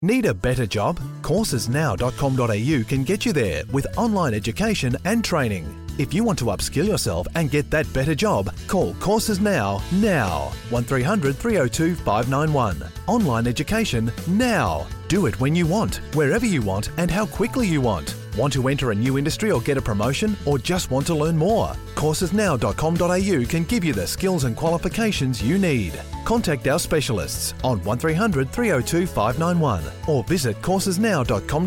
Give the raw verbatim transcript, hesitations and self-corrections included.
Need a better job? courses now dot com dot a u can get you there with online education and training. If you want to upskill yourself and get that better job, call Courses Now, now. one three hundred three oh two five nine one. Online education now. Do it when you want, wherever you want and how quickly you want. Want to enter a new industry or get a promotion, or just want to learn more? courses now dot com dot a u can give you the skills and qualifications you need. Contact our specialists on one three hundred three oh two five nine one or visit courses now dot com.